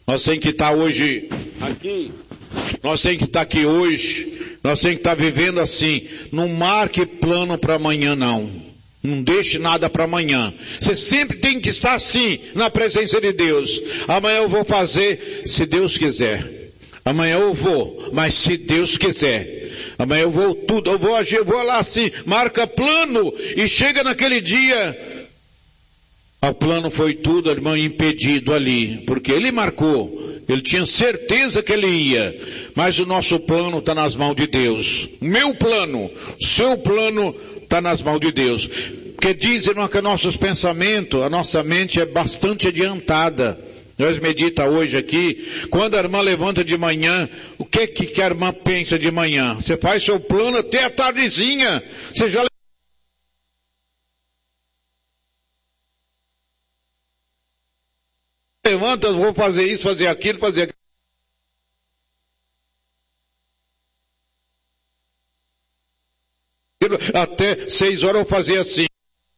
Nós temos que estar hoje aqui. Nós temos que estar aqui hoje. Nós temos que estar vivendo assim. Não marque plano para amanhã, não. Não deixe nada para amanhã. Você sempre tem que estar assim, na presença de Deus. Amanhã eu vou fazer, se Deus quiser. Amanhã eu vou, mas se Deus quiser. Amanhã eu vou tudo, eu vou agir, eu vou lá assim, marca plano, e chega naquele dia, o plano foi tudo, irmão, impedido ali, porque ele marcou, ele tinha certeza que ele ia, mas o nosso plano está nas mãos de Deus. Meu plano, seu plano está nas mãos de Deus. Porque dizem que nossos pensamentos, a nossa mente é bastante adiantada. Nós medita hoje aqui, quando a irmã levanta de manhã, o que a irmã pensa de manhã? Você faz seu plano até a tardezinha, você já levanta, vou fazer isso, fazer aquilo, fazer aquilo. Até 6 horas eu vou fazer assim.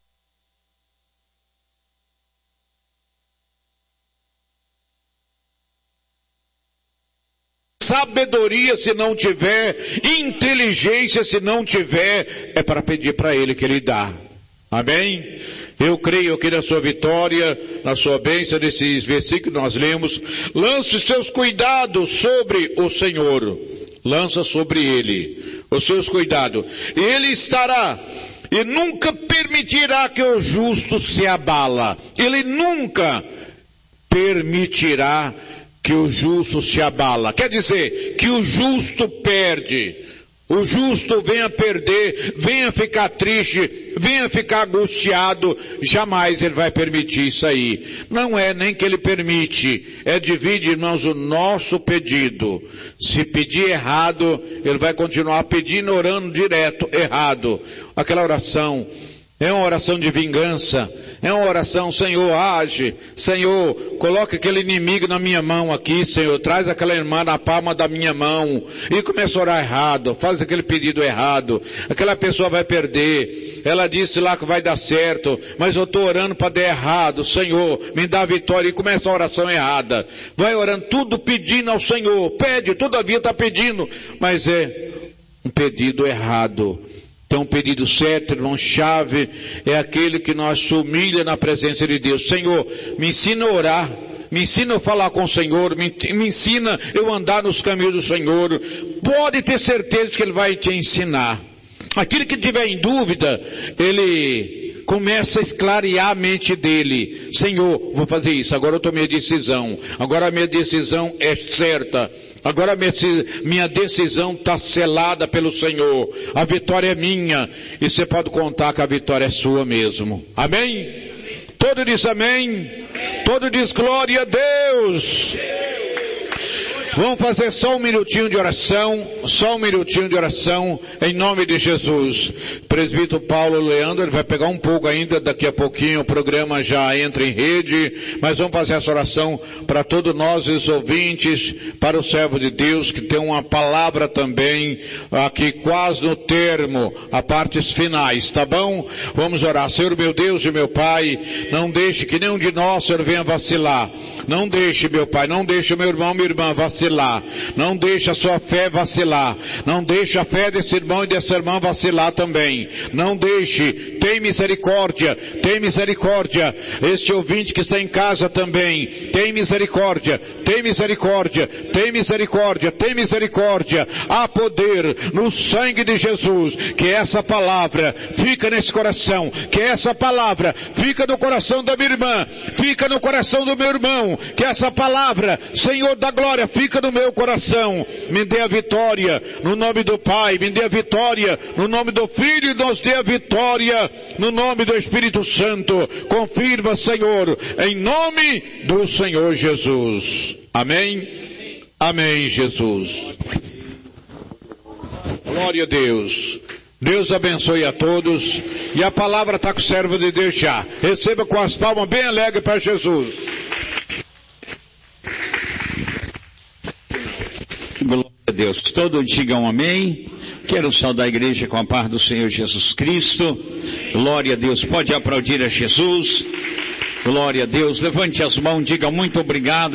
Sabedoria se não tiver, inteligência se não tiver, é para pedir para Ele que Ele dá. Amém? Eu creio que na sua vitória, na sua bênção, nesses versículos que nós lemos, lance seus cuidados sobre o Senhor. Lança sobre Ele os seus cuidados. Ele estará e nunca permitirá que o justo se abala. Ele nunca permitirá que o justo se abala. Quer dizer, que o justo perde. O justo venha perder, venha ficar triste, venha ficar angustiado, jamais ele vai permitir isso aí. Não é nem que ele permite, é divide, irmãos, o nosso pedido. Se pedir errado, ele vai continuar pedindo, orando direto, errado. Aquela oração é uma oração de vingança, é uma oração, Senhor, age, Senhor, coloca aquele inimigo na minha mão aqui, Senhor, traz aquela irmã na palma da minha mão, e começa a orar errado, faz aquele pedido errado, aquela pessoa vai perder, ela disse lá que vai dar certo, mas eu estou orando para dar errado, Senhor, me dá a vitória, e começa a oração errada, vai orando tudo pedindo ao Senhor, pede, todavia está pedindo, mas é um pedido errado. Então, o pedido certo, irmão-chave, é aquele que nós se humilha na presença de Deus. Senhor, me ensina a orar, me ensina a falar com o Senhor, me ensina eu andar nos caminhos do Senhor. Pode ter certeza que Ele vai te ensinar. Aquele que tiver em dúvida, ele começa a esclarear a mente dele. Senhor, vou fazer isso, agora eu tomei a decisão. Agora a minha decisão é certa. Agora a minha decisão está selada pelo Senhor. A vitória é minha. E você pode contar que a vitória é sua mesmo. Amém? Todo diz amém. Todo diz glória a Deus. Vamos fazer só um minutinho de oração, em nome de Jesus. Presbítero Paulo Leandro, ele vai pegar um pouco ainda, daqui a pouquinho o programa já entra em rede, mas vamos fazer essa oração para todos nós, os ouvintes, para o servo de Deus, que tem uma palavra também, aqui quase no termo, a partes finais, tá bom? Vamos orar. Senhor meu Deus e meu Pai, não deixe que nenhum de nós, Senhor, venha vacilar. Não deixe, meu Pai, não deixe o meu irmão, minha irmã vacilar. Não deixe a sua fé vacilar. Não deixe a fé desse irmão e dessa irmã vacilar também. Não deixe. Tem misericórdia. Tem misericórdia. Este ouvinte que está em casa também. Tem misericórdia. Tem misericórdia. Tem misericórdia. Tem misericórdia. Há poder no sangue de Jesus. Que essa palavra fica nesse coração. Que essa palavra fica no coração da minha irmã. Fica no coração do meu irmão. Que essa palavra, Senhor da glória, fica no meu coração. Me dê a vitória no nome do Pai, me dê a vitória no nome do Filho e nos dê a vitória no nome do Espírito Santo. Confirma, Senhor, em nome do Senhor Jesus. Amém? Amém, Jesus. Glória a Deus. Deus abençoe a todos. E a palavra está com o servo de Deus já. Receba com as palmas bem alegres para Jesus. Glória a Deus. Todos digam amém. Quero saudar a igreja com a paz do Senhor Jesus Cristo. Glória a Deus. Pode aplaudir a Jesus. Glória a Deus. Levante as mãos, diga muito obrigado.